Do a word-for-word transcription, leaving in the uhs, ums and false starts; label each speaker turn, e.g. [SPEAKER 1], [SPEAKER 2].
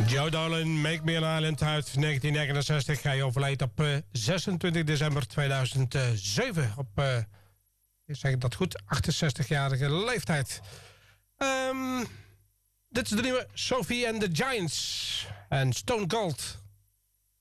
[SPEAKER 1] Joe Dolan, Make Me an Island uit negentien negenenzestig. Hij overleed op uh, zesentwintig december tweeduizend zeven. Op, uh, zeg ik dat goed, achtenzestigjarige leeftijd. Um, dit is de nieuwe Sophie and the Giants. En Stone Cold.